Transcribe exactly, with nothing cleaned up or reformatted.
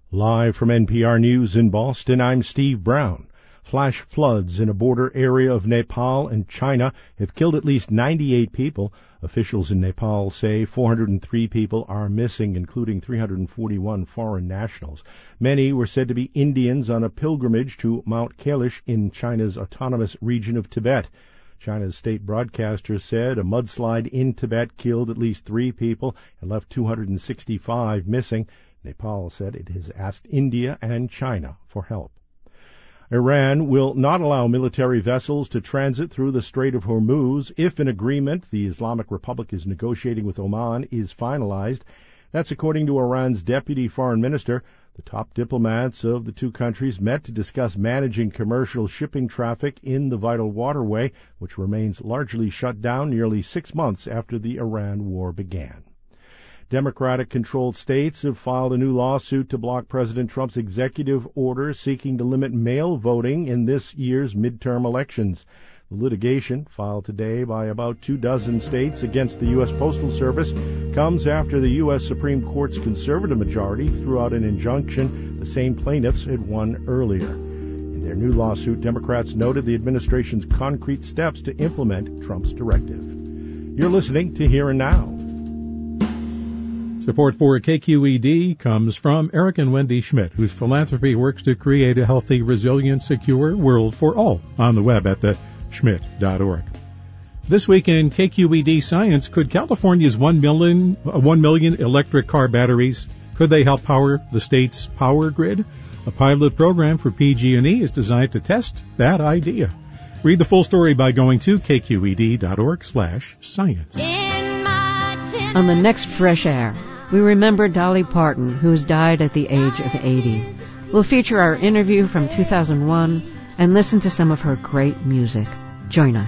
Live from N P R News in Boston, I'm Steve Brown. Flash floods in a border area of Nepal and China have killed at least ninety-eight people. Officials in Nepal say four hundred three people are missing, including three hundred forty-one foreign nationals. Many were said to be Indians on a pilgrimage to Mount Kailash in China's autonomous region of Tibet. China's state broadcaster said a mudslide in Tibet killed at least three people and left two hundred sixty-five missing. Nepal said it has asked India and China for help. Iran will not allow military vessels to transit through the Strait of Hormuz if an agreement the Islamic Republic is negotiating with Oman is finalized. That's according to Iran's deputy foreign minister. The top diplomats of the two countries met to discuss managing commercial shipping traffic in the vital waterway, which remains largely shut down nearly six months after the Iran war began. Democratic-controlled states have filed a new lawsuit to block President Trump's executive order seeking to limit mail voting in this year's midterm elections. The litigation, filed today by about two dozen states against the U S Postal Service, comes after the U S Supreme Court's conservative majority threw out an injunction the same plaintiffs had won earlier. In their new lawsuit, Democrats noted the administration's concrete steps to implement Trump's directive. You're listening to Here and Now. Support for K Q E D comes from Eric and Wendy Schmidt, whose philanthropy works to create a healthy, resilient, secure world for all on the web at the schmidt dot org. This week in K Q E D Science, could California's one million, uh, one million electric car batteries, could they help power the state's power grid? A pilot program for P G and E is designed to test that idea. Read the full story by going to k q e d dot org slash science. On the next Fresh Air, we remember Dolly Parton, who has died at the age of eighty. We'll feature our interview from two thousand one and listen to some of her great music. Join us.